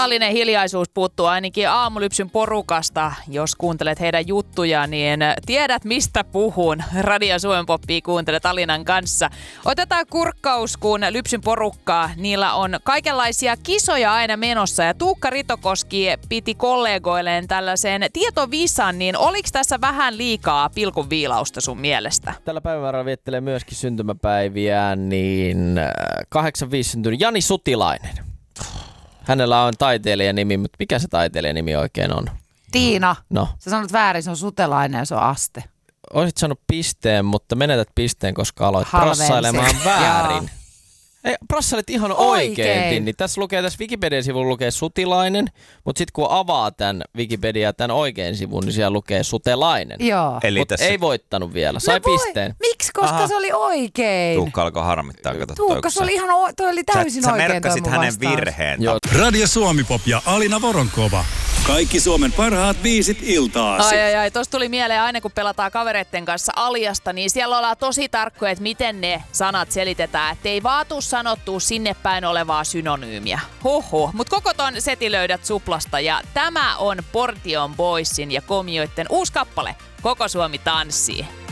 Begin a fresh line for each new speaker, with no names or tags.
Totaalinen hiljaisuus puuttuu ainakin Aamulypsyn porukasta. Jos kuuntelet heidän juttuja, niin tiedät mistä puhun. Radio Suomen Poppia kuuntelet Alinan kanssa. Otetaan kurkkaus, kun Lypsyn porukkaa. Niillä on kaikenlaisia kisoja aina menossa. Ja Tuukka Ritokoski piti kollegoilleen tällaisen tietovisan, niin oliko tässä vähän liikaa pilkunviilausta sun mielestä?
Tällä päivämäärällä viettelee myöskin syntymäpäiviä, niin 85 syntynyt Jani Sutilainen. Hänellä on taiteilijanimi, mutta mikä se taiteilijanimi oikein on?
Tiina.
No.
Sä sanot väärin, se on Sutelainen ja se on Aste.
Oisit sanonut pisteen, mutta menetät pisteen, koska aloit prassailemaan väärin. Ei, prassailit ihan oikein, Tinni. Tässä Wikipedia-sivulla lukee Sutilainen, mutta sitten kun avaa tämän Wikipedia, tämän oikein sivun, niin siellä lukee Sutelainen.
Joo.
Mutta ei voittanut vielä, sai pisteen.
Miksi? Koska se oli oikein.
Tuukka alkoi harmittaa.
Tuukka, se oli ihan toi oli täysin
sä
oikein.
Sä merkkasit hänen virheen.
Radio Suomi Pop ja Alina Voronkova. Kaikki Suomen parhaat biisit iltaasi.
Ai, tossa tuli mieleen aina kun pelataan kavereitten kanssa Aliasta, niin siellä ollaan tosi tarkkoja, että miten ne sanat selitetään, ettei vaan tuu sanottua sinne päin olevaa synonyymiä. Huhhuh. Mut koko ton setin löydät Suplasta ja tämä on Portion Boysin ja Komioitten uusi kappale. Koko Suomi tanssii.